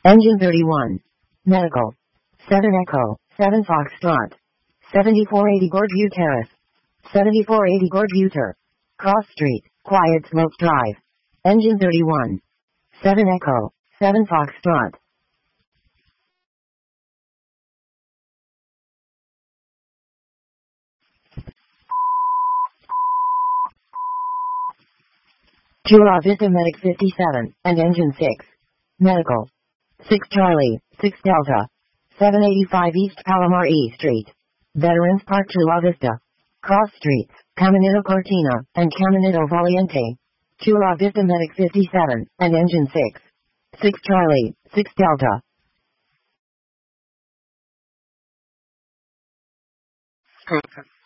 Engine 31. Medical. 7 Echo, 7 Foxtrot. 7480 Gordeview Terrace. 7480 Gordeview Cross Street, Quiet Slope Drive. Engine 31. 7 Echo, 7 Foxtrot. Chula Vista Medic 57, and Engine 6. Medical. 6 Charlie, 6 Delta. 785 East Palomar E Street. Veterans Park Chula Vista. Cross Streets, Caminito Cortina, and Caminito Valiente. Chula Vista Medic 57, and Engine 6. 6 Charlie, 6 Delta.